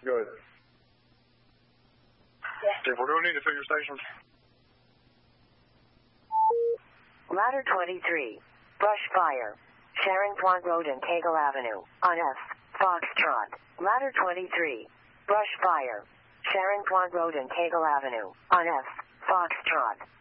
Good. If we're going into figure stations. Ladder 23. Brush fire. Sharon Point Road and Cagle Avenue. On F. Foxtrot. Ladder 23. Brush fire. Sharon Point Road and Cagle Avenue. On F. Foxtrot.